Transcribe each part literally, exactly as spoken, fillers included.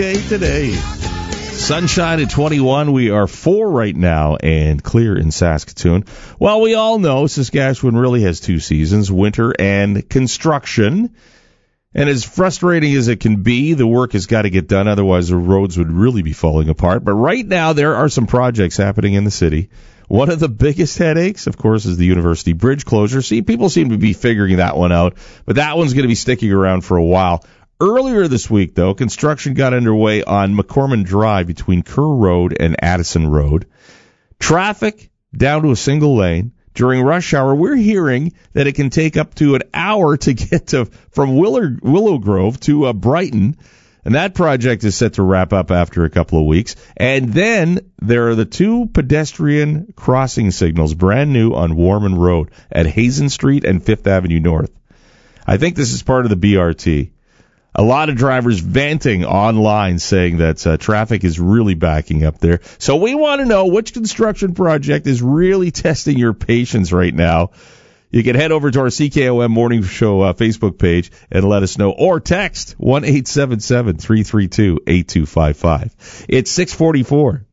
Today, sunshine at twenty-one. We are four right now and clear in Saskatoon. Well, we all know Saskatchewan really has two seasons, winter and construction. And as frustrating as it can be, the work has got to get done. Otherwise, the roads would really be falling apart. But right now, there are some projects happening in the city. One of the biggest headaches, of course, is the University Bridge closure. See, people seem to be figuring that one out, but that one's going to be sticking around for a while. Earlier this week, though, construction got underway on McCormick Drive between Kerr Road and Addison Road. Traffic down to a single lane. During rush hour, we're hearing that it can take up to an hour to get to from Willow, Willow Grove to uh, Brighton. And that project is set to wrap up after a couple of weeks. And then there are the two pedestrian crossing signals, brand new on Warman Road at Hazen Street and Fifth Avenue North. I think this is part of the B R T. A lot of drivers venting online saying that uh, traffic is really backing up there. So we want to know which construction project is really testing your patience right now. You can head over to our C K O M Morning Show uh, Facebook page and let us know, or text one eight seven seven, three three two, eight two five five. It's six forty-four.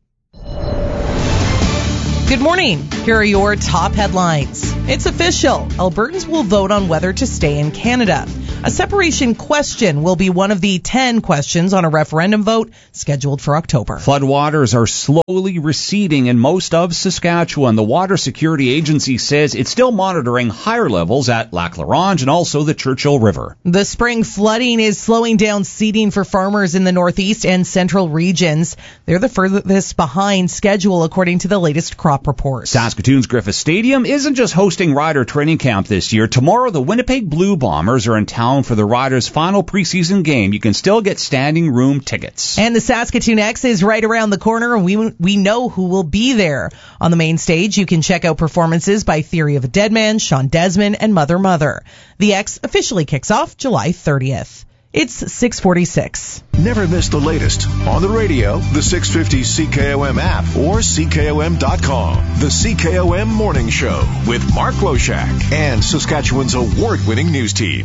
Good morning. Here are your top headlines. It's official. Albertans will vote on whether to stay in Canada. A separation question will be one of the ten questions on a referendum vote scheduled for October. Floodwaters are slowly receding in most of Saskatchewan. The Water Security Agency says it's still monitoring higher levels at Lac La Ronge and also the Churchill River. The spring flooding is slowing down seeding for farmers in the northeast and central regions. They're the furthest behind schedule according to the latest crop report. Saskatoon's Griffith Stadium isn't just hosting Rider training camp this year. Tomorrow, the Winnipeg Blue Bombers are in town for the Riders' final preseason game. You can still get standing room tickets. And the Saskatoon X is right around the corner, and we we know who will be there. On the main stage, you can check out performances by Theory of a Deadman, Sean Desmond, and Mother Mother. The X officially kicks off July thirtieth. It's six forty-six. Never miss the latest on the radio, the six fifty C K O M app, or C K O M dot com. The C K O M Morning Show with Mark Loshak and Saskatchewan's award-winning news team.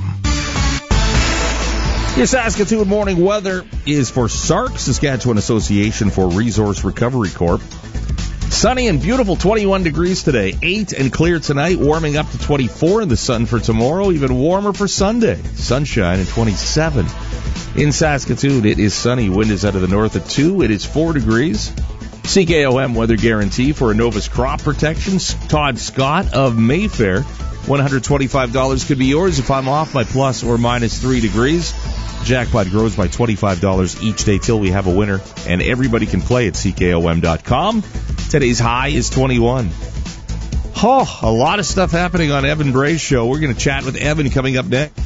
Your Saskatoon morning weather is for S A R C, Saskatchewan Association for Resource Recovery Corp. Sunny and beautiful, twenty-one degrees today, eight and clear tonight, warming up to twenty-four in the sun for tomorrow, even warmer for Sunday. Sunshine and twenty-seven. In Saskatoon, it is sunny, wind is out of the north at two, it is four degrees. C K O M weather guarantee for Innovus Crop Protection. Todd Scott of Mayfair, one hundred twenty-five dollars could be yours if I'm off by plus or minus three degrees. Jackpot grows by twenty-five dollars each day till we have a winner, and everybody can play at C K O M dot com. Today's high is twenty-one. Oh, a lot of stuff happening on Evan Bray's show. We're going to chat with Evan coming up next.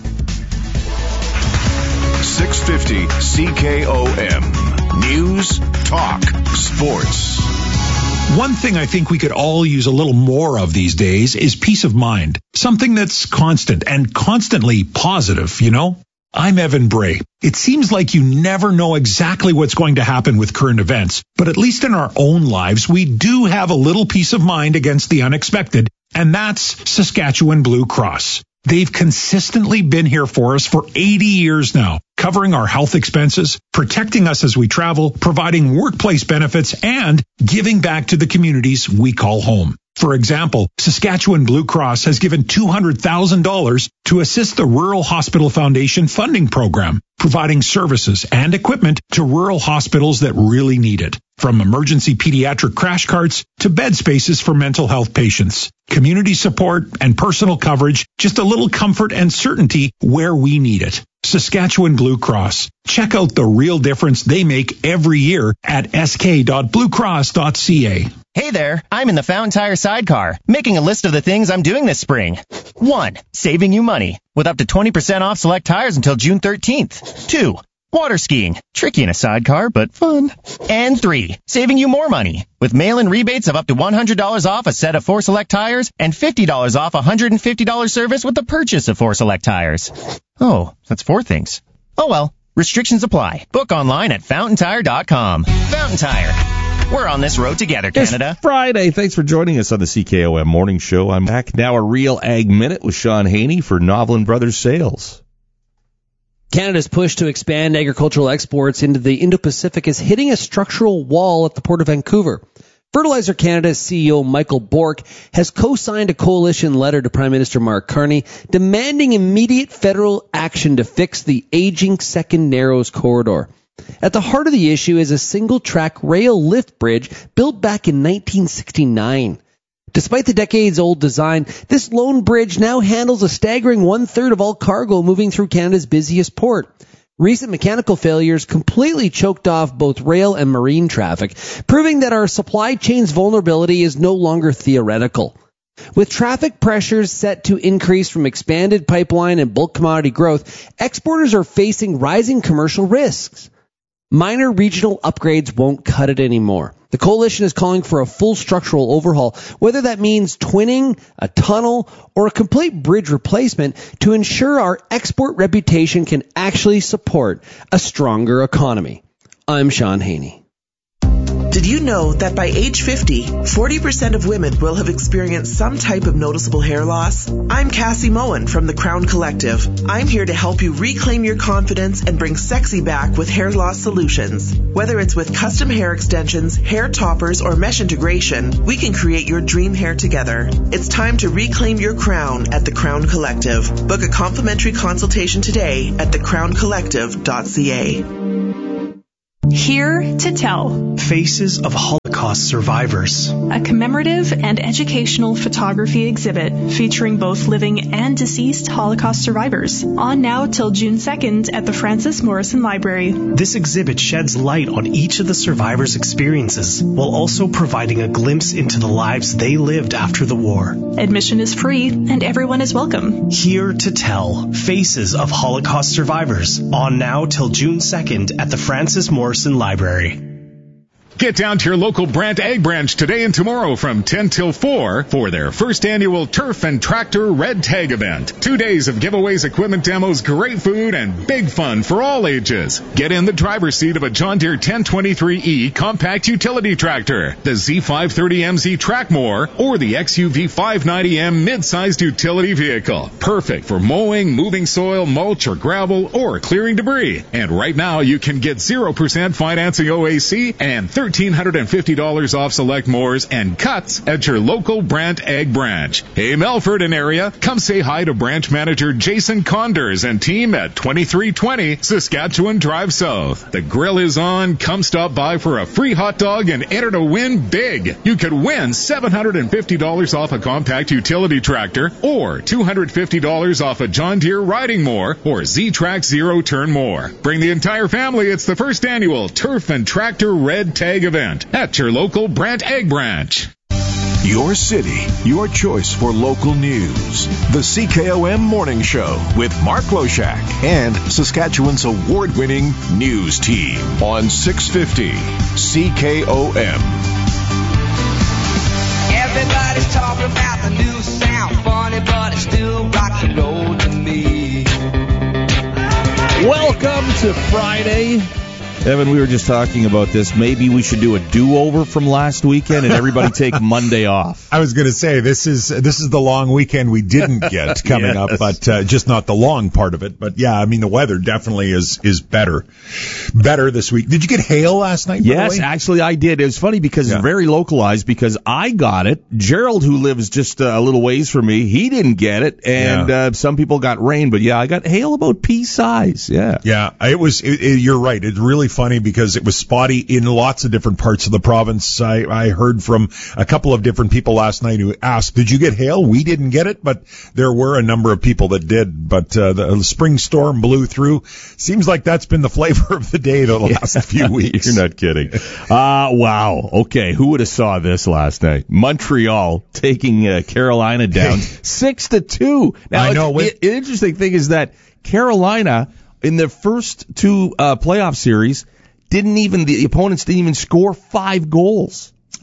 six fifty C K O M. News, talk, sports. One thing I think we could all use a little more of these days is peace of mind. Something that's constant and constantly positive, you know? I'm Evan Bray. It seems like you never know exactly what's going to happen with current events, but at least in our own lives, we do have a little peace of mind against the unexpected, and that's Saskatchewan Blue Cross. They've consistently been here for us for eighty years now, covering our health expenses, protecting us as we travel, providing workplace benefits, and giving back to the communities we call home. For example, Saskatchewan Blue Cross has given two hundred thousand dollars to assist the Rural Hospital Foundation funding program, providing services and equipment to rural hospitals that really need it. From emergency pediatric crash carts to bed spaces for mental health patients. Community support and personal coverage, just a little comfort and certainty where we need it. Saskatchewan Blue Cross. Check out the real difference they make every year at s k dot blue cross dot c a. Hey there, I'm in the Fountain Tire sidecar, making a list of the things I'm doing this spring. One, saving you money, with up to twenty percent off select tires until June thirteenth. Two, water skiing, tricky in a sidecar, but fun. And three, saving you more money, with mail-in rebates of up to one hundred dollars off a set of four select tires and fifty dollars off a one hundred fifty dollars service with the purchase of four select tires. Oh, that's four things. Oh well, restrictions apply. Book online at fountain tire dot com. Fountain Tire. We're on this road together, Canada. It's Friday. Thanks for joining us on the C K O M Morning Show. I'm back now. A Real Ag Minute with Sean Haney for Novelin Brothers Sales. Canada's push to expand agricultural exports into the Indo-Pacific is hitting a structural wall at the Port of Vancouver. Fertilizer Canada's C E O Michael Bork has co-signed a coalition letter to Prime Minister Mark Carney demanding immediate federal action to fix the aging Second Narrows corridor. At the heart of the issue is a single-track rail lift bridge built back in nineteen sixty-nine. Despite the decades-old design, this lone bridge now handles a staggering one-third of all cargo moving through Canada's busiest port. Recent mechanical failures completely choked off both rail and marine traffic, proving that our supply chain's vulnerability is no longer theoretical. With traffic pressures set to increase from expanded pipeline and bulk commodity growth, exporters are facing rising commercial risks. Minor regional upgrades won't cut it anymore. The coalition is calling for a full structural overhaul, whether that means twinning, a tunnel, or a complete bridge replacement to ensure our export reputation can actually support a stronger economy. I'm Sean Haney. Did you know that by age fifty, forty percent of women will have experienced some type of noticeable hair loss? I'm Cassie Moen from the Crown Collective. I'm here to help you reclaim your confidence and bring sexy back with hair loss solutions. Whether it's with custom hair extensions, hair toppers, or mesh integration, we can create your dream hair together. It's time to reclaim your crown at the Crown Collective. Book a complimentary consultation today at the crown collective dot c a. Here to Tell. Faces of Holocaust Survivors. A commemorative and educational photography exhibit featuring both living and deceased Holocaust survivors. On now till June second at the Francis Morrison Library. This exhibit sheds light on each of the survivors' experiences, while also providing a glimpse into the lives they lived after the war. Admission is free and everyone is welcome. Here to Tell. Faces of Holocaust Survivors. On now till June second at the Francis Morrison Library. Get down to your local Brandt Ag Branch today and tomorrow from ten till four for their first annual Turf and Tractor Red Tag event. Two days of giveaways, equipment demos, great food, and big fun for all ages. Get in the driver's seat of a John Deere ten twenty-three E compact utility tractor, the Z five thirty M Z Trackmore, or the X U V five ninety M mid-sized utility vehicle. Perfect for mowing, moving soil, mulch, or gravel, or clearing debris. And right now you can get zero percent financing O A C and one thousand three hundred fifty dollars off select mowers and cuts at your local Brandt Ag Branch. Hey, Melford and area, come say hi to branch manager Jason Conders and team at twenty-three twenty Saskatchewan Drive South. The grill is on. Come stop by for a free hot dog and enter to win big. You could win seven hundred fifty dollars off a compact utility tractor or two hundred fifty dollars off a John Deere riding mower or Z-Track zero-turn mower. Bring the entire family. It's the first annual Turf and Tractor Red Tag event at your local Brandt Ag Branch. Your city, your choice for local news. The C K O M Morning Show with Mark Loshak and Saskatchewan's award-winning news team on six fifty C K O M. Everybody's talking about the new sound, funny, but it's still rock and roll to me. Welcome to Friday. Evan, we were just talking about this. Maybe we should do a do-over from last weekend and everybody take Monday off. I was going to say, this is this is the long weekend we didn't get coming yes. up, but uh, just not the long part of it. But, yeah, I mean, the weather definitely is is better. Better this week. Did you get hail last night? Yes, actually I did. It was funny because yeah. it's very localized because I got it. Gerald, who lives just a little ways from me, he didn't get it. And yeah. uh, some people got rain. But, yeah, I got hail about pea size. Yeah. Yeah, it was. It, it, you're right. It's really funny because it was spotty in lots of different parts of the province. I, I heard from a couple of different people last night who asked, did you get hail? We didn't get it, but there were a number of people that did. But uh, the, the spring storm blew through. Seems like that's been the flavor of the day the last yeah. few weeks. You're not kidding. Uh, wow. Okay, who would have saw this last night? Montreal taking uh, Carolina down six to two. Now, I know. It, the interesting thing is that Carolina, in their first two uh, playoff series, didn't even the opponents didn't even score five goals.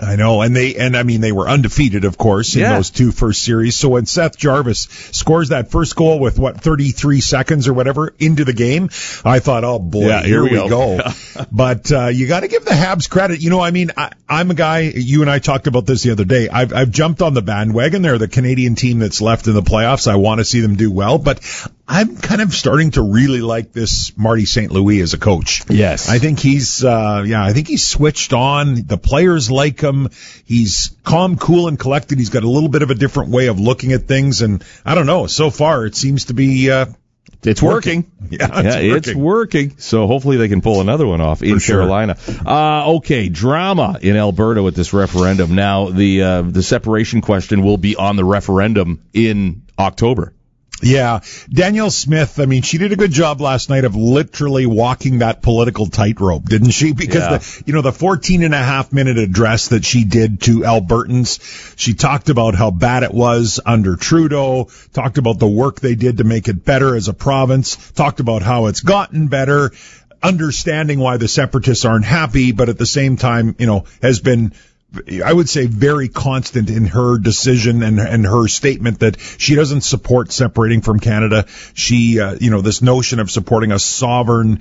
I know, and they and I mean they were undefeated, of course, in Yeah. those two first series. So when Seth Jarvis scores that first goal with what thirty-three seconds or whatever into the game, I thought, oh boy, Yeah, here, here we we go. go. But uh, you got to give the Habs credit. You know, I mean, I, I'm a guy. You and I talked about this the other day. I've I've jumped on the bandwagon. They're the Canadian team that's left in the playoffs. I want to see them do well, but I'm kind of starting to really like this Marty Saint Louis as a coach. Yes. I think he's, uh, yeah, I think he's switched on. The players like him. He's calm, cool, and collected. He's got a little bit of a different way of looking at things. And I don't know, so far it seems to be, uh, It's working. Yeah, it's yeah, working. it's working. So hopefully they can pull another one off in For sure. Carolina. Uh, okay, drama in Alberta with this referendum. Now, the uh, the separation question will be on the referendum in October. Yeah. Danielle Smith, I mean, she did a good job last night of literally walking that political tightrope, didn't she? Because, Yeah. the, you know, the fourteen and a half minute address that she did to Albertans, she talked about how bad it was under Trudeau, talked about the work they did to make it better as a province, talked about how it's gotten better, understanding why the separatists aren't happy, but at the same time, you know, has been, I would say, very constant in her decision and, and her statement that she doesn't support separating from Canada. She, uh, you know, this notion of supporting a sovereign,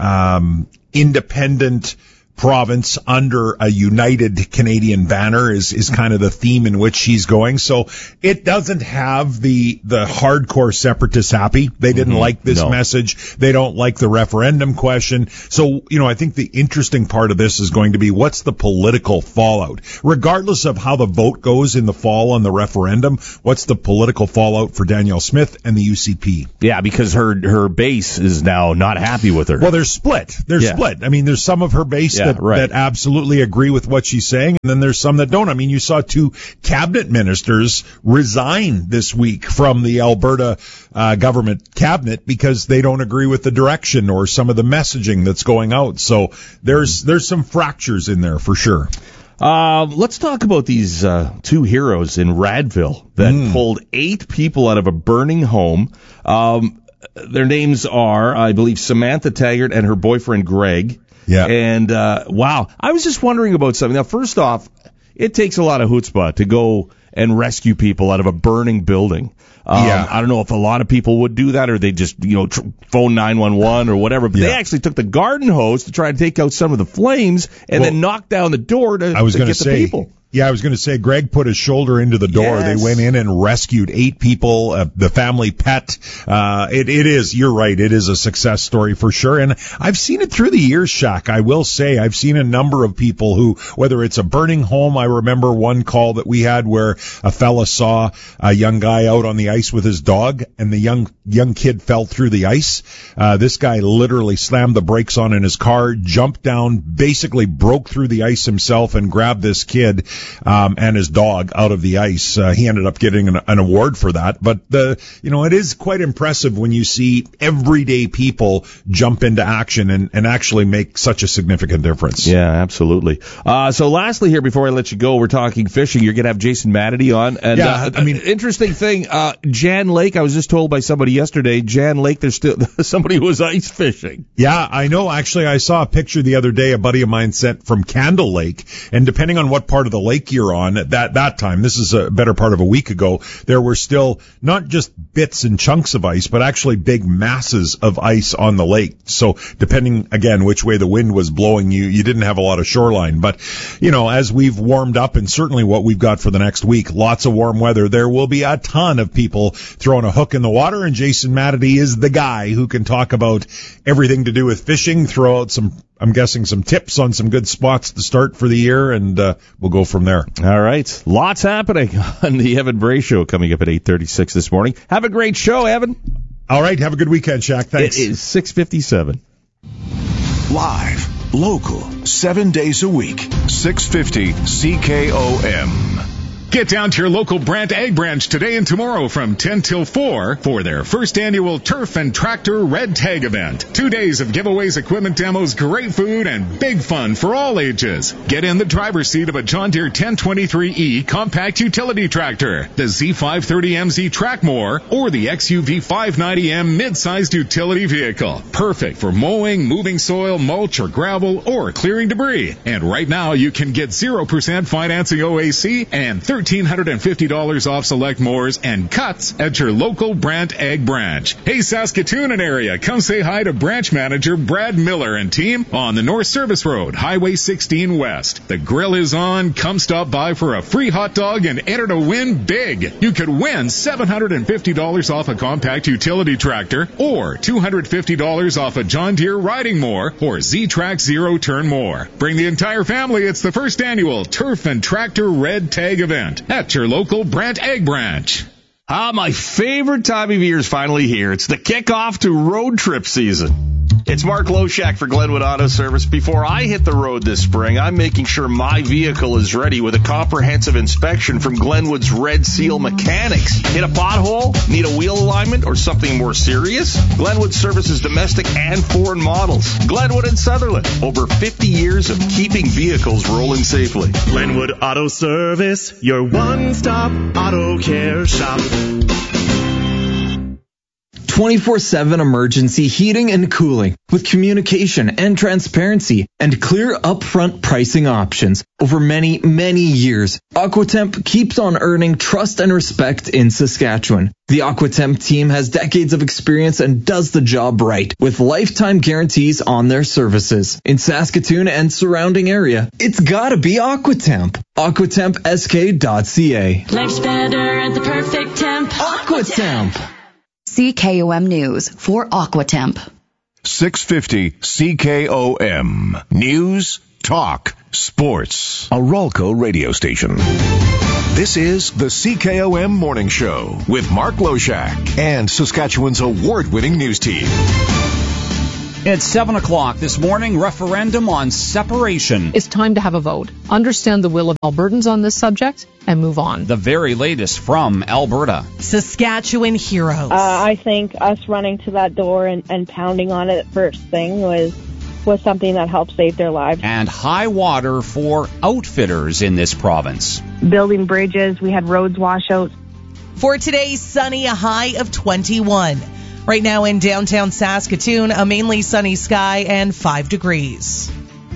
um, independent province under a united Canadian banner is, is kind of the theme in which she's going. So it doesn't have the, the hardcore separatists happy. They didn't Mhm. like this No. message. They don't like the referendum question. So, you know, I think the interesting part of this is going to be what's the political fallout? Regardless of how the vote goes in the fall on the referendum, what's the political fallout for Danielle Smith and the U C P? Yeah, because her her base is now not happy with her. Well, they're split. They're Yeah. split. I mean, there's some of her base Yeah, that, right. that absolutely agree with what she's saying, and then there's some that don't. I mean, you saw two cabinet ministers resign this week from the Alberta uh, government cabinet because they don't agree with the direction or some of the messaging that's going out. So there's there's some fractures in there for sure. Uh, let's talk about these uh, two heroes in Radville that Mm. pulled eight people out of a burning home. Um, their names are, I believe, Samantha Taggart and her boyfriend Greg. Yeah. And uh, wow, I was just wondering about something. Now, first off, it takes a lot of chutzpah to go and rescue people out of a burning building. Um, Yeah. I don't know if a lot of people would do that, or they just, you know, tr- phone nine one one or whatever. But Yeah. they actually took the garden hose to try to take out some of the flames, and Well, then knock down the door to, I was to going get to the say, people. yeah, I was going to say, Greg put his shoulder into the door. Yes. They went in and rescued eight people, uh, the family pet. Uh, it, it is, you're right, it is a success story for sure. And I've seen it through the years, Shaq. I will say, I've seen a number of people who, whether it's a burning home, I remember one call that we had where a fella saw a young guy out on the ice with his dog, and the young, young kid fell through the ice. Uh, this guy literally slammed the brakes on in his car, jumped down, basically broke through the ice himself and grabbed this kid um, and his dog out of the ice. Uh, he ended up getting an, an award for that. But the, you know, it is quite impressive when you see everyday people jump into action and, and actually make such a significant difference. Yeah, absolutely. Uh, so lastly here, before I let you go, we're talking fishing. You're going to have Jason Mannity on. And, Yeah, uh, I mean- interesting thing, uh, Jan Lake, I was just told by somebody yesterday, Jan Lake, there's still somebody who was ice fishing. Yeah, I know. Actually, I saw a picture the other day a buddy of mine sent from Candle Lake, and depending on what part of the lake you're on at that, that time, this is a better part of a week ago, there were still not just bits and chunks of ice, but actually big masses of ice on the lake. So depending, again, which way the wind was blowing, you, you didn't have a lot of shoreline. But, you know, as we've warmed up, and certainly what we've got for the next week, lots of warm weather, there will be a ton of people throwing a hook in the water, and Jason Mannity is the guy who can talk about everything to do with fishing, throw out some, I'm guessing, some tips on some good spots to start for the year, and uh, we'll go from there. All right. Lots happening on the Evan Bray Show coming up at eight thirty-six this morning. Have a great show, Evan. All right. Have a good weekend, Shaq. Thanks. It is six fifty-seven. Live, local, seven days a week. six fifty C K O M. Get down to your local Brandt Ag Branch today and tomorrow from ten till four for their first annual Turf and Tractor Red Tag event. Two days of giveaways, equipment demos, great food, and big fun for all ages. Get in the driver's seat of a John Deere ten twenty-three E compact utility tractor, the Z five thirty M Z Trackmore, or the X U V five ninety M mid-sized utility vehicle. Perfect for mowing, moving soil, mulch, or gravel, or clearing debris. And right now you can get zero percent financing O A C and one thousand three hundred fifty dollars off select mowers and cuts at your local Brandt Ag Branch. Hey, Saskatoon and area, come say hi to branch manager Brad Miller and team on the North Service Road, Highway sixteen West. The grill is on. Come stop by for a free hot dog and enter to win big. You could win seven hundred fifty dollars off a compact utility tractor or two hundred fifty dollars off a John Deere riding mower or Z-Track Zero Turn mower. Bring the entire family. It's the first annual Turf and Tractor Red Tag event at your local Brandt Ag Branch. Ah, my favorite time of year is finally here. It's the kickoff to road trip season. It's Mark Loshak for Glenwood Auto Service. Before I hit the road this spring, I'm making sure my vehicle is ready with a comprehensive inspection from Glenwood's Red Seal Mechanics. Hit a pothole? Need a wheel alignment or something more serious? Glenwood services domestic and foreign models. Glenwood and Sutherland. Over fifty years of keeping vehicles rolling safely. Glenwood Auto Service, your one-stop auto care shop. twenty-four seven emergency heating and cooling with communication and transparency and clear upfront pricing options over many, many years. Aquatemp keeps on earning trust and respect in Saskatchewan. The Aquatemp team has decades of experience and does the job right with lifetime guarantees on their services. In Saskatoon and surrounding area, it's gotta be Aquatemp. aquatemp s k dot c a. Life's better at the perfect temp. Aquatemp. C K O M News for Aquatemp. six fifty C K O M. News, talk, sports. A Ralco radio station. This is the C K O M Morning Show with Mark Loshak and Saskatchewan's award-winning news team. It's seven o'clock this morning. Referendum on separation. It's time to have a vote. Understand the will of Albertans on this subject and move on. The very latest from Alberta. Saskatchewan heroes. Uh, I think us running to that door and, and pounding on it first thing was was something that helped save their lives. And high water for outfitters in this province. Building bridges, we had roads washouts. For today, sunny, a high of twenty-one. Right now in downtown Saskatoon, a mainly sunny sky and five degrees.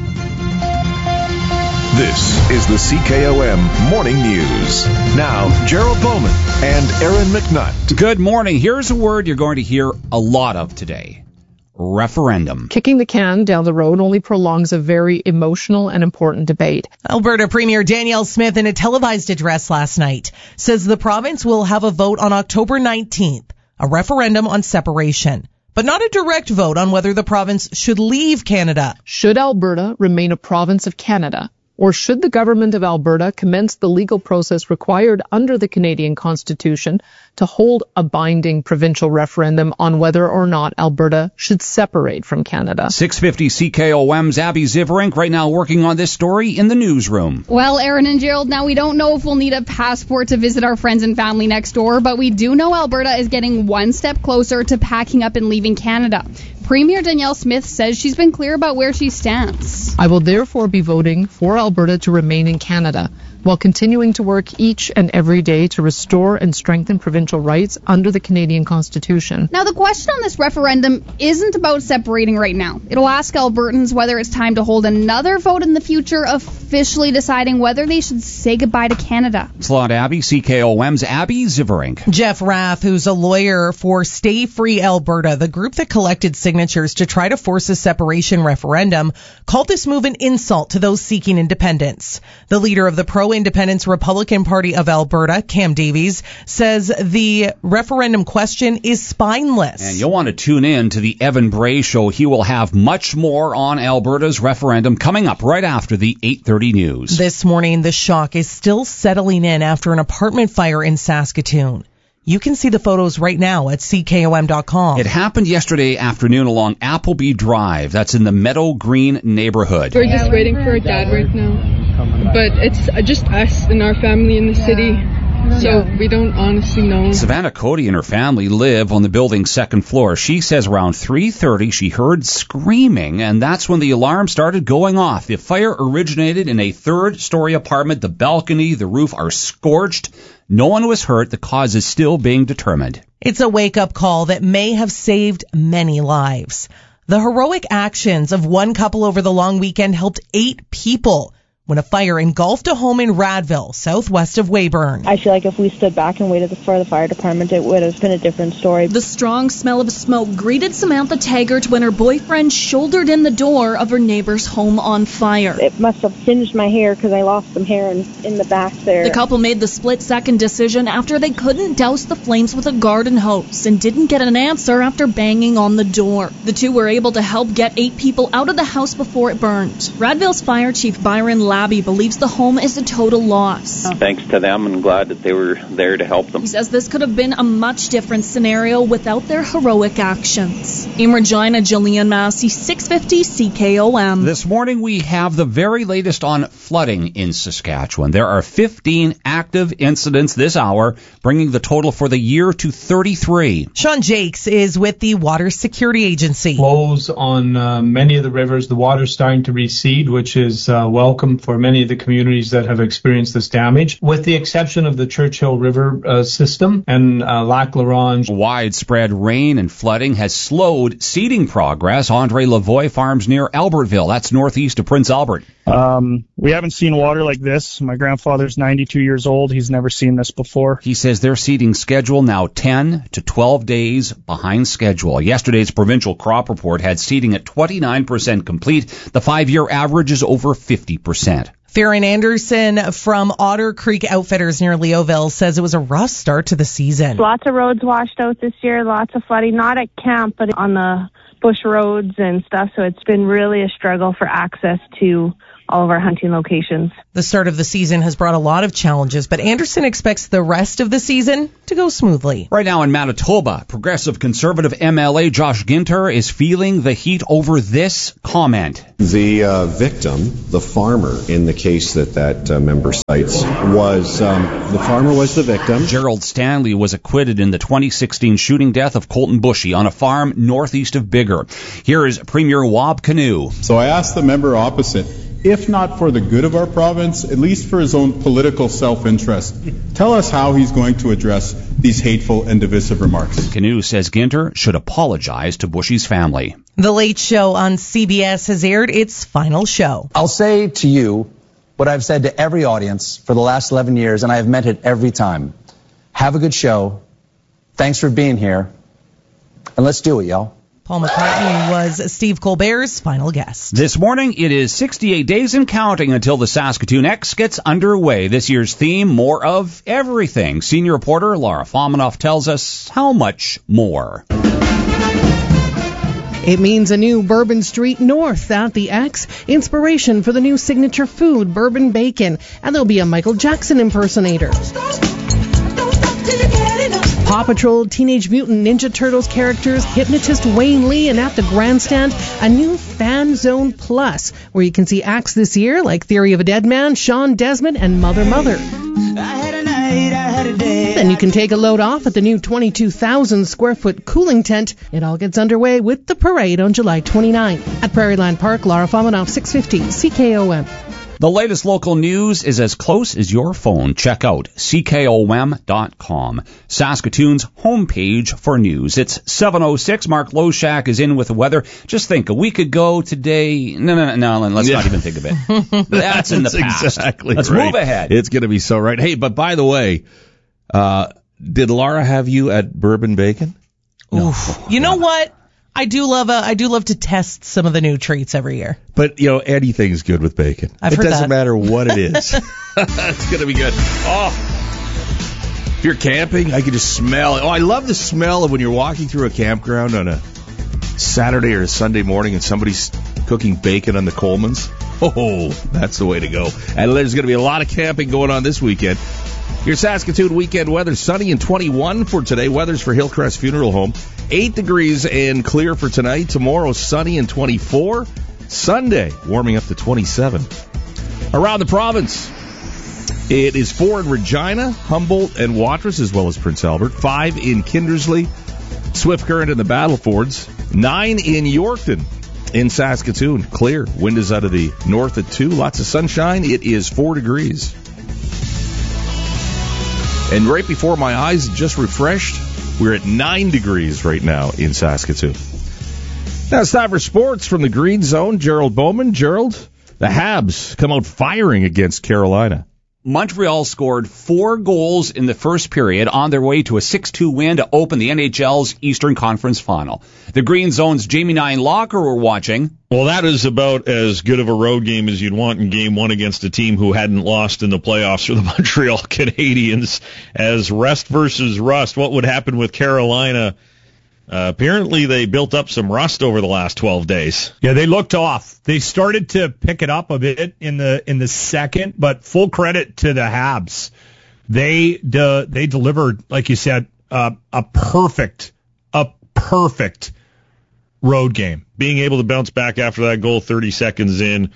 This is the C K O M Morning News. Now, Gerald Bowman and Aaron McNutt. Good morning. Here's a word you're going to hear a lot of today. Referendum. Kicking the can down the road only prolongs a very emotional and important debate. Alberta Premier Danielle Smith, in a televised address last night, says the province will have a vote on October nineteenth. A referendum on separation, but not a direct vote on whether the province should leave Canada. Should Alberta remain a province of Canada? Or should the government of Alberta commence the legal process required under the Canadian Constitution to hold a binding provincial referendum on whether or not Alberta should separate from Canada? six fifty C K O M's Abby Ziverink right now working on this story in the newsroom. Well, Aaron and Gerald, now we don't know if we'll need a passport to visit our friends and family next door, but we do know Alberta is getting one step closer to packing up and leaving Canada. Premier Danielle Smith says she's been clear about where she stands. I will therefore be voting for Alberta to remain in Canada, while continuing to work each and every day to restore and strengthen provincial rights under the Canadian Constitution. Now, the question on this referendum isn't about separating right now. It'll ask Albertans whether it's time to hold another vote in the future, officially deciding whether they should say goodbye to Canada. Slot Abby, C K O M's Abby Ziverink. Jeff Rath, who's a lawyer for Stay Free Alberta, the group that collected signatures to try to force a separation referendum, called this move an insult to those seeking independence. The leader of the pro-independence Republican Party of Alberta, Cam Davies, says the referendum question is spineless. And you'll want to tune in to the Evan Bray Show. He will have much more on Alberta's referendum coming up right after the eight thirty news. This morning, the shock is still settling in after an apartment fire in Saskatoon. You can see the photos right now at C K O M dot com. It happened yesterday afternoon along Appleby Drive. That's in the Meadow Green neighborhood. We're just waiting for a dad right now. but it's just us and our family in the city, so we don't honestly know. Savannah Cody and her family live on the building's second floor. She says around three thirty she heard screaming, and that's when the alarm started going off. The fire originated in a third-story apartment. The balcony, the roof are scorched. No one was hurt. The cause is still being determined. It's a wake-up call that may have saved many lives. The heroic actions of one couple over the long weekend helped eight people when a fire engulfed a home in Radville, southwest of Weyburn. I feel like if we stood back and waited for the fire department, it would have been a different story. The strong smell of smoke greeted Samantha Taggart when her boyfriend shouldered in the door of her neighbor's home on fire. It must have singed my hair because I lost some hair in, in the back there. The couple made the split-second decision after they couldn't douse the flames with a garden hose and didn't get an answer after banging on the door. The two were able to help get eight people out of the house before it burned. Radville's Fire Chief Byron Labby believes the home is a total loss. Thanks to them, and glad that they were there to help them. He says this could have been a much different scenario without their heroic actions. In Regina, Jillian Massey, six fifty C K O M. This morning we have the very latest on flooding in Saskatchewan. There are fifteen active incidents this hour, bringing the total for the year to thirty-three. Sean Jakes is with the Water Security Agency. Flows on uh, many of the rivers. The water's starting to recede, which is uh, welcome for many of the communities that have experienced this damage, with the exception of the Churchill River uh, system and uh, Lac La Ronge. Widespread rain and flooding has slowed seeding progress. Andre Lavoie farms near Albertville. That's northeast of Prince Albert. Um, we haven't seen water like this. My grandfather's ninety-two years old. He's never seen this before. He says their seeding schedule now ten to twelve days behind schedule. Yesterday's provincial crop report had seeding at twenty-nine percent complete. The five-year average is over fifty percent. Farron Anderson from Otter Creek Outfitters near Leoville says it was a rough start to the season. Lots of roads washed out this year, lots of flooding, not at camp, but on the bush roads and stuff. So it's been really a struggle for access to all of our hunting locations. The start of the season has brought a lot of challenges, but Anderson expects the rest of the season to go smoothly. Right now in Manitoba, Progressive Conservative M L A Josh Ginter is feeling the heat over this comment. The uh, victim, the farmer, in the case that that uh, member cites, was, um, the farmer was the victim. Gerald Stanley was acquitted in the twenty sixteen shooting death of Colton Bushy on a farm northeast of Biggar. Here is Premier Wab Kinew. So I asked the member opposite, if not for the good of our province, at least for his own political self-interest, tell us how he's going to address these hateful and divisive remarks. Kinew says Ginter should apologize to Bushy's family. The Late Show on C B S has aired its final show. I'll say to you what I've said to every audience for the last eleven years, and I have meant it every time. Have a good show. Thanks for being here. And let's do it, y'all. Paul McCartney was Steve Colbert's final guest. This morning, it is sixty-eight days and counting until the Saskatoon X gets underway. This year's theme, more of everything. Senior reporter Laura Fominoff tells us how much more. It means a new Bourbon Street North at the X, inspiration for the new signature food, bourbon bacon, and there'll be a Michael Jackson impersonator. Paw Patrol, Teenage Mutant Ninja Turtles characters, hypnotist Wayne Lee, and at the grandstand, a new Fan Zone Plus, where you can see acts this year like Theory of a Dead Man, Sean Desmond, and Mother Mother. Then you can take a load off at the new twenty-two thousand square foot cooling tent. It all gets underway with the parade on July twenty-ninth. At Prairieland Park, Laura Fominoff, six fifty C K O M. The latest local news is as close as your phone. Check out C K O M dot com, Saskatoon's homepage for news. It's seven oh six. Mark Loshak is in with the weather. Just think, a week ago today... No, no, no, no let's yeah. not even think of it. That's in the That's past. Exactly let's right. move ahead. It's going to be so right. Hey, but by the way, uh, did Laura have you at Bourbon Bacon? No. Oof. You know what? I do love a, I do love to test some of the new treats every year. But, you know, anything's good with bacon. I've it heard doesn't that. matter what it is. It's going to be good. Oh, if you're camping, I can just smell it. Oh, I love the smell of when you're walking through a campground on a Saturday or a Sunday morning and somebody's cooking bacon on the Colemans. Oh, that's the way to go. And there's going to be a lot of camping going on this weekend. Your Saskatoon weekend weather, sunny and twenty-one for today. Weather's for Hillcrest Funeral Home. eight degrees and clear for tonight. Tomorrow, sunny and twenty-four. Sunday, warming up to twenty-seven. Around the province, it is four in Regina, Humboldt, and Watrous, as well as Prince Albert. Five in Kindersley, Swift Current, and the Battlefords. Nine in Yorkton. In Saskatoon, clear. Wind is out of the north at two. Lots of sunshine. It is four degrees. And right before my eyes just refreshed, we're at nine degrees right now in Saskatoon. Now it's time for sports from the Green Zone. Gerald Bowman. Gerald, the Habs come out firing against Carolina. Montreal scored four goals in the first period on their way to a six two win to open the N H L's Eastern Conference Final. The Green Zone's Jamie Nine Locker were watching. Well, that is about as good of a road game as you'd want in game one against a team who hadn't lost in the playoffs for the Montreal Canadiens. As rest versus rust, what would happen with Carolina? Uh, apparently they built up some rust over the last twelve days. Yeah, they looked off. They started to pick it up a bit in the in the second, but full credit to the Habs. They de- they delivered, like you said, uh, a perfect, a perfect road game. Being able to bounce back after that goal thirty seconds in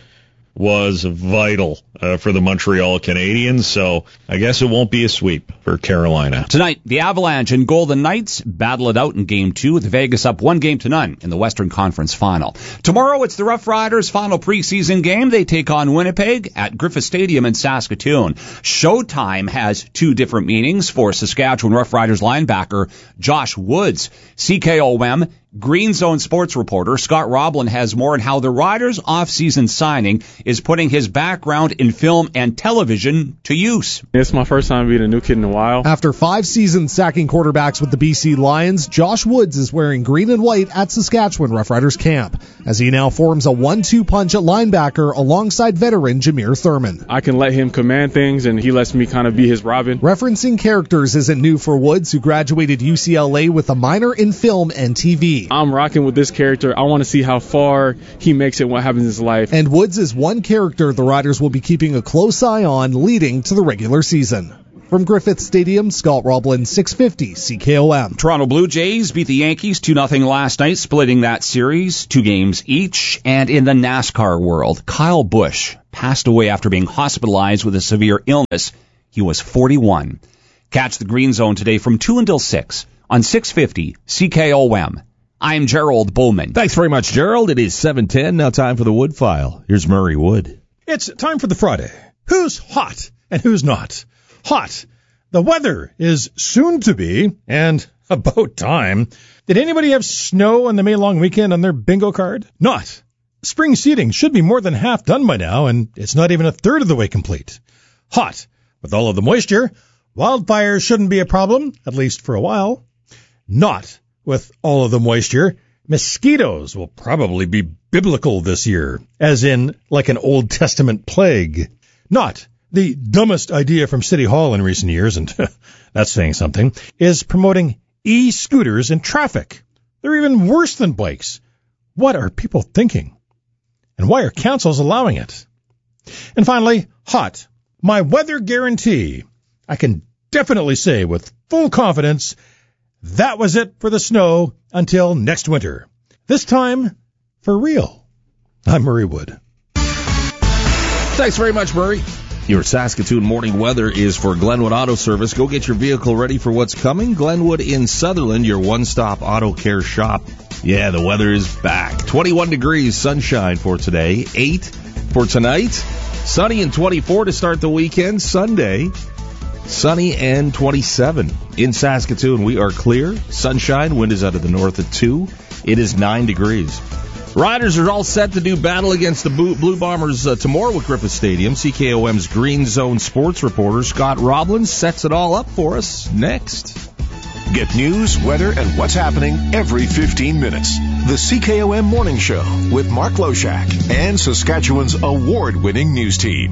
was vital uh, for the Montreal Canadiens, so I guess it won't be a sweep for Carolina. Tonight, the Avalanche and Golden Knights battle it out in Game two, with Vegas up one game to none in the Western Conference Final. Tomorrow, it's the Rough Riders' final preseason game. They take on Winnipeg at Griffith Stadium in Saskatoon. Showtime has two different meanings for Saskatchewan Rough Riders linebacker Josh Woods. C K O M Green Zone sports reporter Scott Roblin has more on how the Riders' off-season signing is putting his background in film and television to use. It's my first time being a new kid in a while. After five seasons sacking quarterbacks with the B C Lions, Josh Woods is wearing green and white at Saskatchewan Rough Riders camp, as he now forms a one two punch at linebacker alongside veteran Jameer Thurman. I can let him command things, and he lets me kind of be his Robin. Referencing characters isn't new for Woods, who graduated U C L A with a minor in film and T V. I'm rocking with this character. I want to see how far he makes it, what happens in his life. And Woods is one character the Riders will be keeping a close eye on leading to the regular season. From Griffith Stadium, Scott Roblin, six fifty C K O M. Toronto Blue Jays beat the Yankees two nothing last night, splitting that series, two games each. And in the NASCAR world, Kyle Busch passed away after being hospitalized with a severe illness. He was forty-one. Catch the Green Zone today from two until six on six fifty C K O M. I'm Gerald Bowman. Thanks very much, Gerald. It is seven ten. Now time for the Wood File. Here's Murray Wood. It's time for the Friday. Who's hot and who's not? Hot. The weather is soon to be, and about time. Did anybody have snow on the May long weekend on their bingo card? Not. Spring seeding should be more than half done by now, and it's not even a third of the way complete. Hot. With all of the moisture, wildfires shouldn't be a problem, at least for a while. Not. With all of the moisture, mosquitoes will probably be biblical this year, as in like an Old Testament plague. Not. The dumbest idea from City Hall in recent years, and that's saying something, is promoting e-scooters in traffic. They're even worse than bikes. What are people thinking? And why are councils allowing it? And finally, hot. My weather guarantee. I can definitely say with full confidence, that was it for the snow until next winter. This time, for real. I'm Murray Wood. Thanks very much, Murray. Your Saskatoon morning weather is for Glenwood Auto Service. Go get your vehicle ready for what's coming. Glenwood in Sutherland, your one-stop auto care shop. Yeah, the weather is back. twenty-one degrees, sunshine for today. eight for tonight. Sunny and twenty-four to start the weekend. Sunday, sunny and twenty-seven. In Saskatoon, we are clear. Sunshine, wind is out of the north at two. It is nine degrees. Riders are all set to do battle against the Blue Bombers uh, tomorrow at Griffith Stadium. C K O M's Green Zone sports reporter Scott Roblin sets it all up for us next. Get news, weather, and what's happening every fifteen minutes. The C K O M Morning Show with Mark Loshak and Saskatchewan's award-winning news team.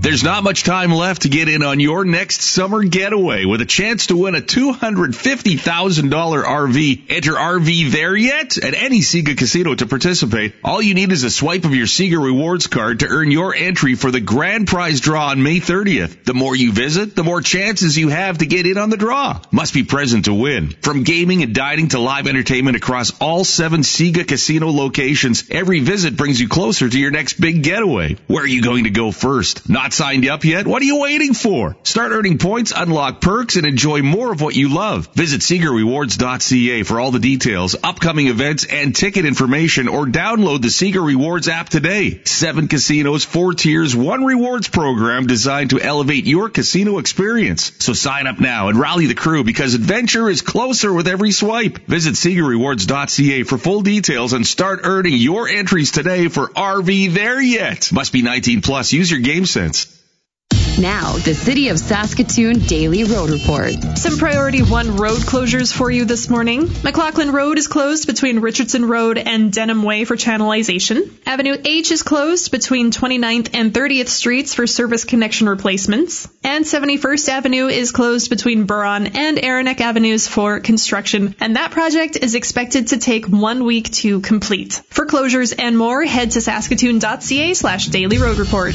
There's not much time left to get in on your next summer getaway with a chance to win a two hundred fifty thousand dollars R V. Enter R V There Yet at any Sega casino to participate. All you need is a swipe of your Sega Rewards card to earn your entry for the grand prize draw on May thirtieth. The more you visit, the more chances you have to get in on the draw. Must be present to win. From gaming and dining to live entertainment across all seven Sega casino locations, every visit brings you closer to your next big getaway. Where are you going to go first? Not signed up yet? What are you waiting for? Start earning points, unlock perks, and enjoy more of what you love. Visit Sega Rewards dot C A for all the details, upcoming events, and ticket information, or download the Sega Rewards app today. Seven casinos, four tiers, one rewards program designed to elevate your casino experience. So sign up now and rally the crew because adventure is closer with every swipe. Visit Sega Rewards dot C A for full details and start earning your entries today for R V There Yet. Must be nineteen plus. Use your game sense. Now, the City of Saskatoon Daily Road Report. Some Priority one road closures for you this morning. McLaughlin Road is closed between Richardson Road and Denham Way for channelization. Avenue H is closed between twenty-ninth and thirtieth Streets for service connection replacements. And seventy-first Avenue is closed between Buron and Aranac Avenues for construction. And that project is expected to take one week to complete. For closures and more, head to saskatoon dot C A slash daily road report.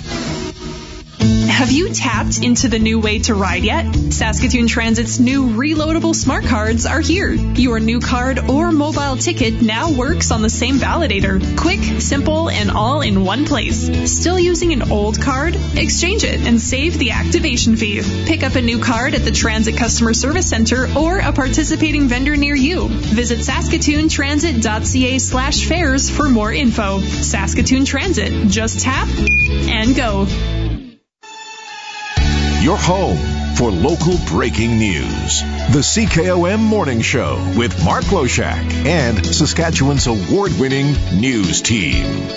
Have you tapped into the new way to ride yet? Saskatoon Transit's new reloadable smart cards are here. Your new card or mobile ticket now works on the same validator. Quick, simple, and all in one place. Still using an old card? Exchange it and save the activation fee. Pick up a new card at the Transit Customer Service Center or a participating vendor near you. Visit saskatoon transit dot C A slash fares for more info. Saskatoon Transit. Just tap and go. Your home for local breaking news. The C K O M Morning Show with Mark Loshak and Saskatchewan's award-winning news team.